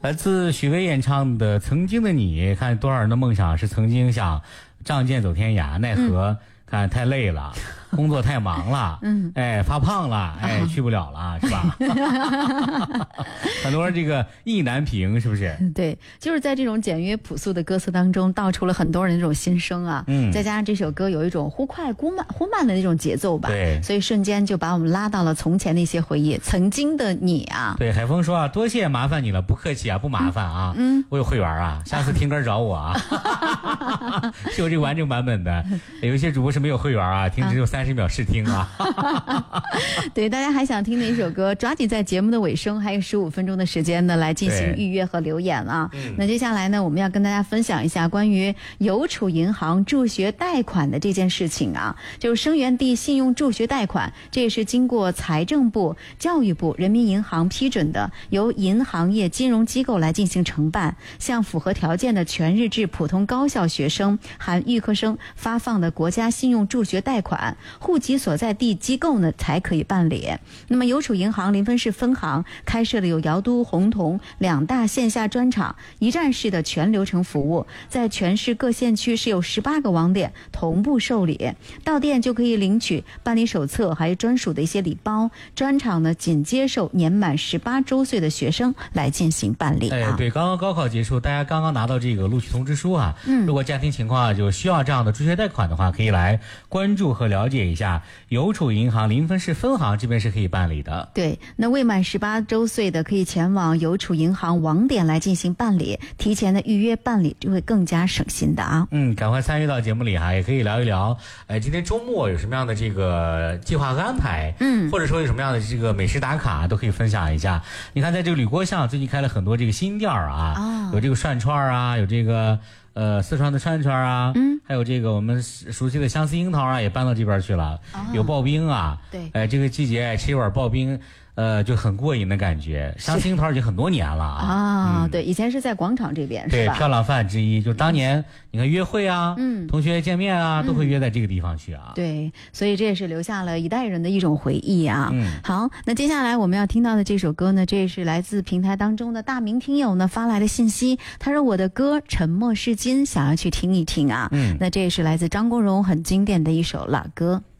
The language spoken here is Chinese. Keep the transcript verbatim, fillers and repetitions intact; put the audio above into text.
来自许巍演唱的《曾经的你》，看多少人的梦想是曾经想仗剑走天涯，奈何、嗯、看太累了，工作太忙了，嗯，哎，发胖了，哎，啊、去不了了，是吧？很多人这个意难平，是不是？ 对，就是在这种简约朴素的歌词当中，道出了很多人的这种心声啊。嗯，再加上这首歌有一种忽快忽慢、忽慢的那种节奏吧， 对， 所以瞬间就把我们拉到了从前的一些回忆。曾经的你啊， 对，海峰说啊，多谢麻烦你了，不客气啊，不麻烦啊，嗯，我有会员啊，下次听歌找我啊，是有这个完整版本的。有一些主播是没有会员啊，听只有三十秒试听啊。 对，大家还想听哪首歌，抓紧在节目的尾声还有十五分钟的时间呢，来进行预约和留言啊。那接下来呢，我们要跟大家分享一下关于邮储银行助学贷款的这件事情啊。就是生源地信用助学贷款，这也是经过财政部、教育部、人民银行批准的，由银行业金融机构来进行承办，向符合条件的全日制普通高校学生含预科生发放的国家信用助学贷款，户籍所在地机构呢才可以办理。那么邮储银行临汾市分行开设了有瑶都、洪洞两大线下专场，一站式的全流程服务，在全市各县区是有十八个网点同步受理，到店就可以领取办理手册，还有专属的一些礼包。专场呢仅接受年满十八周岁的学生来进行办理、啊。 哎，对，刚刚高考结束，大家刚刚拿到这个录取通知书啊。嗯，如果家庭情况就需要这样的助学贷款的话，可以来关注和了解一下邮储银行临汾市分行这边是可以办理的。 对，那未满十八周岁的可以前往邮储银行网点来进行办理，提前的预约办理就会更加省心的啊。 嗯，赶快参与到节目里哈，也可以聊一聊，呃，今天周末有什么样的这个计划和安排，嗯，或者说有什么样的这个美食打卡都可以分享一下。你看，在这个吕郭巷最近开了很多这个新店啊，哦、有这个涮串啊，有这个呃四川的串串啊，嗯，还有这个我们熟悉的相思樱桃啊，也搬到这边去了，哦、有刨冰啊， 对， 哎、呃，这个季节吃一碗刨冰。呃，就很过瘾的感觉。相思樱桃已经很多年了啊。 啊、嗯，对，以前是在广场这边， 对， 是吧？ 漂亮饭之一，就当年你看约会啊，嗯，同学见面啊，都会约在这个地方去啊。 对，所以这也是留下了一代人的一种回忆啊。嗯，好，那接下来我们要听到的这首歌呢，这是来自平台当中的大名听友呢发来的信息，他说我的歌《沉默是金》想要去听一听啊。嗯，那这也是来自张国荣很经典的一首老歌。